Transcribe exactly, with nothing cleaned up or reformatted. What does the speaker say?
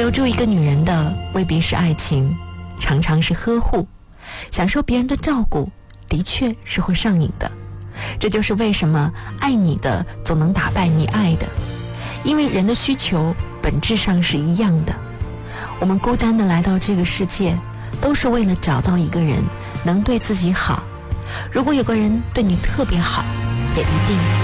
留住一个女人的未必是爱情，常常是呵护。享受别人的照顾的确是会上瘾的，这就是为什么爱你的总能打败你爱的，因为人的需求本质上是一样的。我们孤单地来到这个世界，都是为了找到一个人能对自己好。如果有个人对你特别好，也一定